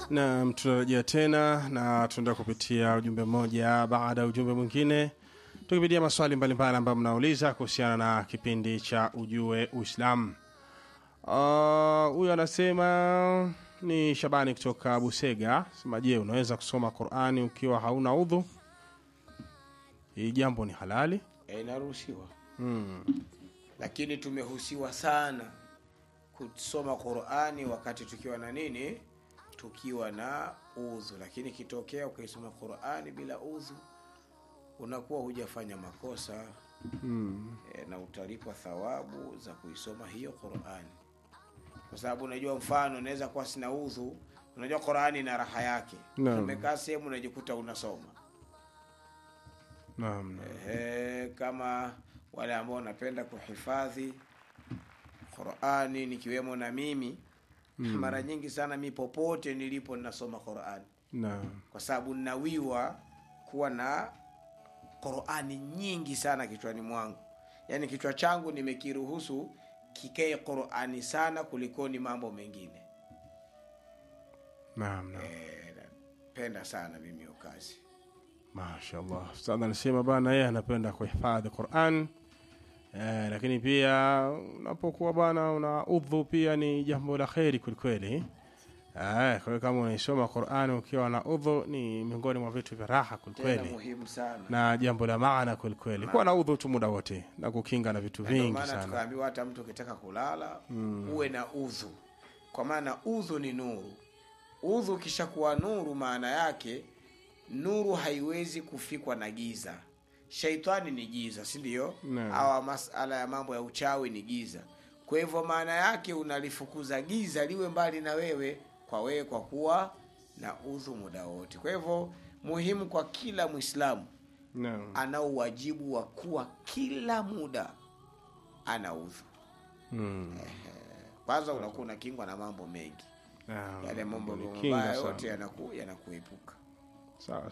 Na tunarejea tena na tunaenda kupitia ujumbe mmoja baada ya ujumbe mwingine, tukipitia maswali mbalimbali ambayo mnauliza kuhusiana na kipindi cha Ujue Uislamu. Huyu anasema ni Shabani kutoka Busega. Sema, je, unaweza kusoma Qur'ani ukiwa hauna udhu? Hii jambo ni halali? Inaruhusiwa. Lakini tumehusiwa sana kusoma Qur'ani wakati tukiwa na nini? Tukiwa na udhu. Lakini kitokea ukisoma Qur'ani bila udhu, unakuwa hujafanya makosa. Na utalipwa thawabu za kuisoma hiyo Qur'ani. Kwa sababu unajua, mfano naweza kuwa sina udhu, unajua Qur'ani ina raha yake. Umekaa sehemu unajikuta unasoma. Naam. Kama wale ambao wanapenda kuhifadhi Qur'ani nikiwemo na mimi, mara nyingi sana mimi popote nilipo ninasoma Qur'ani. Naam. Kwa sababu ninawiwa kuwa na Qur'ani nyingi sana kichwani mwangu. Yaani kichwa changu nimekiruhusu kikae Qur'ani sana kulikoni mambo mengine. Naam. Napenda sana mimi hiyo kazi. Mashaallah. Sasa anasema bana yeye anapenda kuhifadhi Qur'an. Lakini pia unapokuwa bana una udhu pia ni jambo la kheri kweli. Kwa hiyo kama unaisoma Qur'an ukiwa na udhu ni miongoni mwa vitu vya raha kweli. Muhimu sana. Na jambo la maana kweli. Kuwa na udhu tu muda wote na kukinga na vitu vingi sana. Maana tukaambiwa hata mtu ukitaka kulala uwe na udhu. Kwa maana udhu ni nuru. Udhu kishakuwa nuru, maana yake nuru haiwezi kufikwa na giza. Shaitani ni giza, si ndio? Hawa masala ya mambo ya uchawi ni giza. Kwa hivyo maana yake unalifukuza giza liwe mbali na wewe kwa kuwa na udhu muda wote. Kwa hivyo muhimu kwa kila Muislamu, ana wajibu wa kuwa kila muda ana udhu. Kwanza unakuwa unakingwa na mambo mengi. Yale mambo mabaya yote yanakuepuka. Sawa.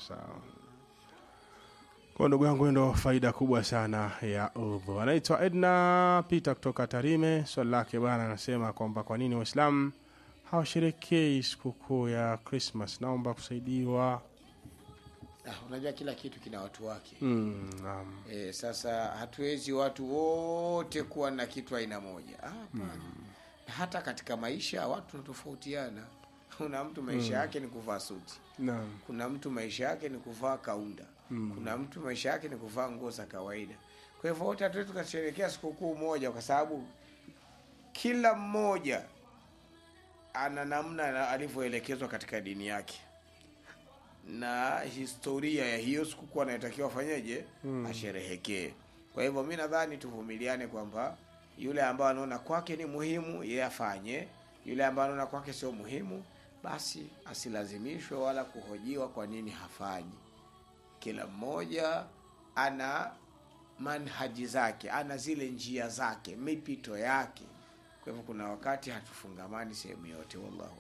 Kwa ndugu yangu, ndio faida kubwa sana ya udhu. Anaitwa Edna Peter kutoka Tarime. Swali lake bwana anasema kwamba kwa nini Waislamu hawasherekei sikukuu ya Christmas? Naomba kusaidiwa. Unajua kila kitu kina watu wake. Naam. Sasa hatuwezi watu wote kuwa na kitu aina moja. Hata katika maisha watu tunatofautiana. Kuna mtu maisha yake ni kuvaa suti. Naam. Kuna mtu maisha yake ni kuvaa kaunda. Kuna mtu maisha yake ni kuvaa nguo za kawaida. Kwa hivyo wote hatuwezi tukasherehekea sikukuu moja, kwa sababu kila mmoja ana namna alivyoelekezwa katika dini yake na historia ya hiyo sikukuu anatakiwa afanyeje, asherehekee. Kwa hivyo mimi nadhani tuvumiliane kwamba yule ambaye anaona kwake ni muhimu yeye afanye, yule ambaye anaona kwake sio muhimu basi asilazimishwe wala kuhojiwa kwa nini hafanyi. Kila mmoja ana manhaji zake, ana zile njia zake, mipito yake. Kwa hivyo kuna wakati hatufungamani sehemu yote.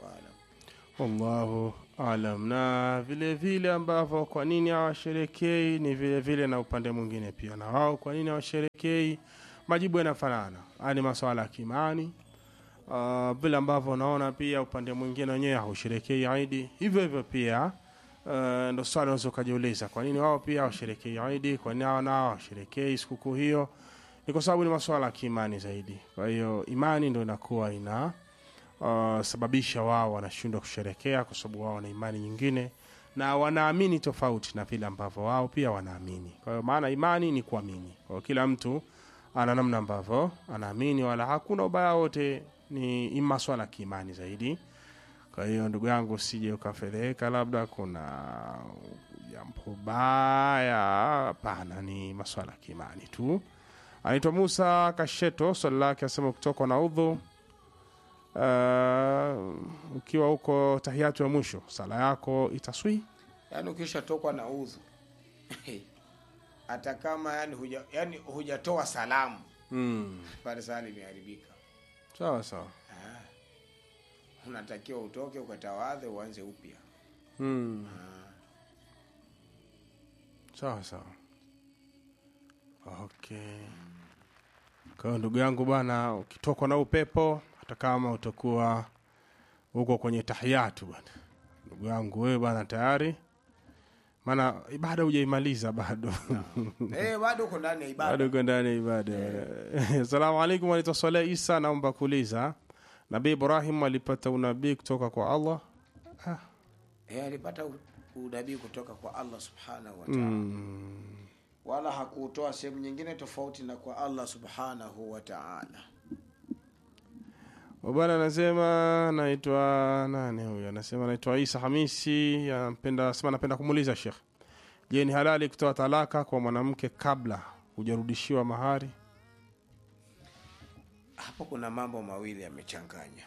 Wallahu alam. Na vile ambavyo kwa nini hawasherekei ni vile na upande mwingine pia na wao kwa nini hawasherekei, majibu yanafanana. Ni masuala ya kiimani. Vile ambavyo unaona pia upande mwingine wenyewe hausherekei Eid, hivyo pia ndo swali unaweza kujiuliza, kwa nini wao pia hawasherekei Eid, kwa nini nao hawasherekei sikukuu hiyo? Ni kwa sababu ni masuala ya kiimani zaidi. Kwa hiyo imani ndio inakuwa ina sababisha wao wanashindwa kusherekea, kwa sababu wao wana imani nyingine na wanaamini tofauti na vile ambavyo wao pia wanaamini. Kwa hiyo maana imani ni kuamini. Kwa hiyo kila mtu ana namna ambavyo anaamini, wala hakuna ubaya wote, ni masuala ya kiimani zaidi. Kwa hiyo ndugu yangu, usije ukafedheka labda kuna jambo baya. Hapana, ni masuala ya kiimani tu. Anaitwa Musa Kasheto. Swali lake asema kutoka na udhu, ukiwa huko tahiyatu ya mwisho sala yako itaswi? Yaani ukishatokwa na udhu hata kama yani hujatoa salamu pale sala imeharibika. Sawa. Unatakiwa utoke ukatawadhe uanze upya. Sawa. Okay. Kwa ndugu yangu bwana, ukitokwa na upepo hata kama utakuwa uko kwenye tahiyatu bwana, ndugu yangu wewe bwana tayari. Maana ibada hujaimaliza bado. Bado uko ndani ya ibada. Bado uko ndani ya ibada. Asalamu alaykum, wa Saleh Isa, naomba kuuliza. Nabii Ibrahim alipata unabii kutoka kwa Allah? Alipata unabii kutoka kwa Allah subhanahu wa ta'ala. Wala hakutoa sehemu nyingine tofauti na kwa Allah subhanahu wa ta'ala. Bwana anasema naitwa nani huyu? Anasema naitwa Isa Hamisi, napenda kumuuliza Sheikh. Je, ni halali kutoa talaka kwa mwanamke kabla hujarudishiwa mahari? Hapo kuna mambo mawili yamechanganya.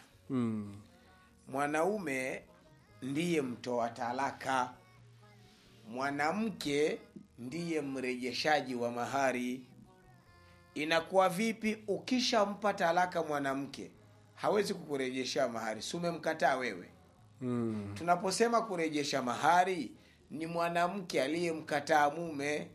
Mwanaume ndiye mtoa talaka. Mwanamke ndiye mrejeshaji wa mahari. Inakuwa vipi ukishampa talaka mwanamke? Hawezi kukurejesha mahari. Si umemkataa wewe. Tunaposema kurejesha mahari ni mwanamke aliyemkataa mume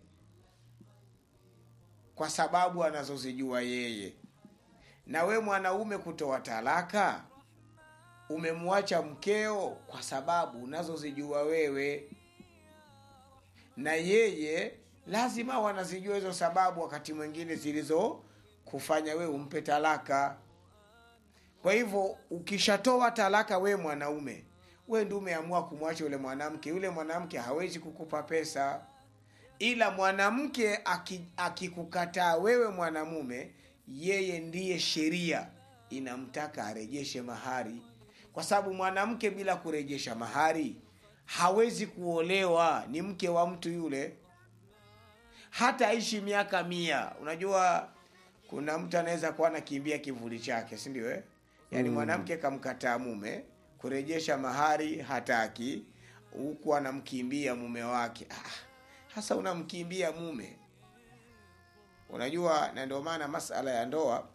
kwa sababu anazozijua yeye. Na we mwanaume kutoa talaka, umemwacha mkeo kwa sababu unazozijua wewe. Na yeye lazima wanazijua hizo sababu wakati mwingine zilizo kufanya we umpe talaka. Kwa hivyo ukishatoa talaka we mwanaume, we ndio umeamua kumwacha yule mwanamke. Yule mwanamke hawezi kukupa pesa. Ila mwanamke akikukataa wewe mwanamume, yeye ndiye sheria inamtaka arejeshe mahari. Kwa sababu mwanamke bila kurejesha mahari hawezi kuolewa, ni mke wa mtu yule. Hata aishi miaka 100. Unajua kuna mtu anaweza kuwa anakimbia kivuli chake, si ndio Yaani mwanamke kamkataa mume, kurejesha mahari hataki, huku anamkimbia mume wake. Hasa unamkimbia mume. Unajua, na ndio maana masala ya ndoa,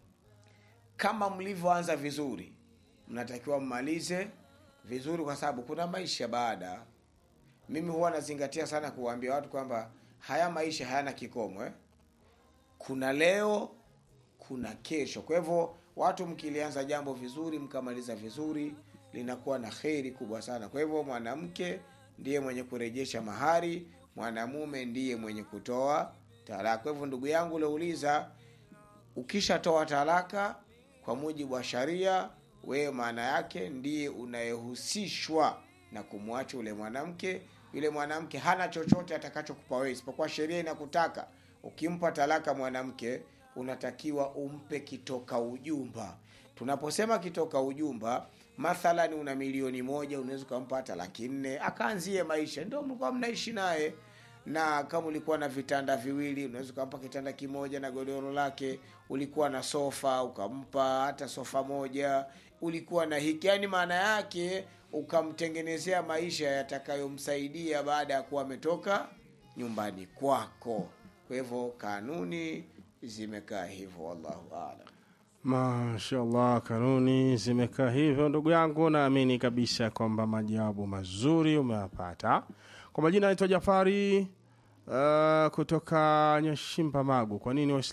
kama mlivyoanza vizuri, mnatakiwa mmalize vizuri, kwa sababu kuna maisha baada. Mimi huwa nazingatia sana kuwaambia watu kwamba haya maisha hayana kikomo. Kuna leo, kuna kesho. Kwa hivyo watu mkilianza jambo vizuri mkamaliza vizuri, linakuwa na kheri kubwa sana. Kwa hivyo mwanamke ndiye mwenye kurejesha mahari, mwanamume ndiye mwenye kutoa talaka. Kwa hivyo ndugu yangu uliouliza, ukishatoa talaka kwa mujibu wa sharia, wewe maana yake ndiye unayehusishwa na kumwacha yule mwanamke. Yule mwanamke hana chochote atakachokupa wewe, isipokuwa sheria inakutaka ukimpa talaka mwanamke unatakiwa umpe kitoka ujumba. Tunaposema kitoka ujumba, mathalan una 1,000,000, unaweza kumpa hata 400,000 akaanzie maisha. Ndio mlikuwa mnaishi naye. Na kama ulikuwa na vitanda viwili, unaweza kumpa kitanda kimoja na godoro lake. Ulikuwa na sofa, ukampa hata sofa moja. Ulikuwa na hiki, yani maana yake ukamtengenezea maisha yatakayomsaidia baada ya kuwa ametoka nyumbani kwako. Kwa hivyo kanuni zimekaa hivyo, wallahu a'lam. Mashaallah, kanuni zimekaa hivyo ndugu yangu, naamini kabisa kwamba majibu mazuri umeyapata. Kwa majina naitwa Jafari kutoka Nyashimba Magu. Kwa nini